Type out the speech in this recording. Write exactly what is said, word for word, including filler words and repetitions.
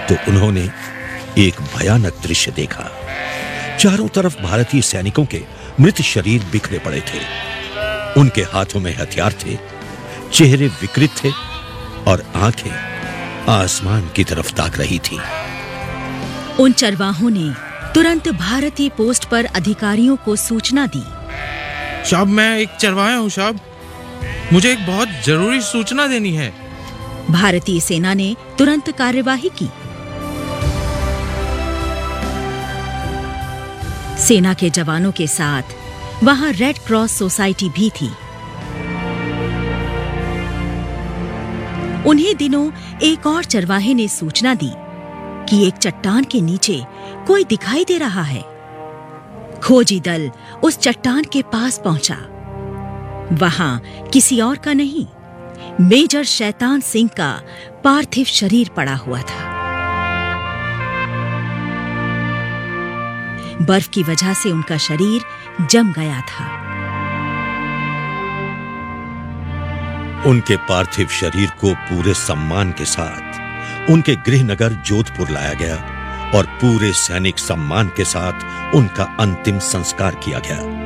तो उन्होंने एक भयानक दृश्य देखा। चारों तरफ भारतीय सैनिकों के मृत शरीर बिखरे पड़े थे। उनके हाथों में हथियार थे, चेहरे विकृत थे और आंखें आसमान की तरफ ताक रही थी। उन चरवाहों ने तुरंत भारतीय पोस्ट पर अधिकारियों को सूचना दी। साहब, मैं एक चरवाहा हूं साहब, मुझे एक बहुत जरूरी सूचना देनी है। भारतीय सेना ने तुरंत कार्यवाही की। सेना के जवानों के साथ वहां रेड क्रॉस सोसाइटी भी थी। उन्हीं दिनों एक और चरवाहे ने सूचना दी कि एक चट्टान के नीचे कोई दिखाई दे रहा है। खोजी दल उस चट्टान के पास पहुंचा। वहां किसी और का नहीं, मेजर शैतान सिंह का पार्थिव शरीर पड़ा हुआ था। बर्फ की वजह से उनका शरीर जम गया था। उनके पार्थिव शरीर को पूरे सम्मान के साथ उनके गृहनगर जोधपुर लाया गया और पूरे सैनिक सम्मान के साथ उनका अंतिम संस्कार किया गया।